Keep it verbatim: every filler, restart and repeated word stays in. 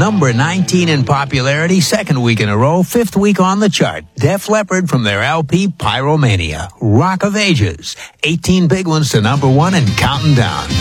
Number nineteen in popularity, second week in a row, fifth week on the chart. Def Leppard from their L P Pyromania. Rock of Ages. eighteen big ones to number one and counting down.